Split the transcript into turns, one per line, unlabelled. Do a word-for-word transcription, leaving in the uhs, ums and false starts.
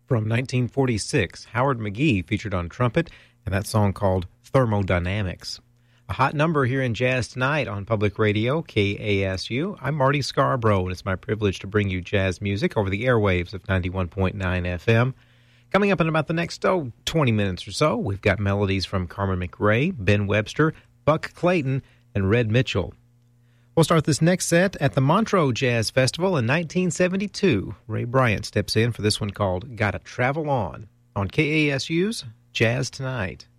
From nineteen forty-six, Howard McGhee featured on trumpet, and that song called Thermodynamics. A hot number here in Jazz Tonight on Public Radio, K A S U. I'm Marty Scarborough, and it's my privilege to bring you jazz music over the airwaves of ninety-one point nine F M. Coming up in about the next, oh, twenty minutes or so, we've got melodies from Carmen McRae, Ben Webster, Buck Clayton, and Red Mitchell. We'll start this next set at the Montreux Jazz Festival in nineteen seventy-two. Ray Bryant steps in for this one called Gotta Travel On, on K A S U's Jazz Tonight.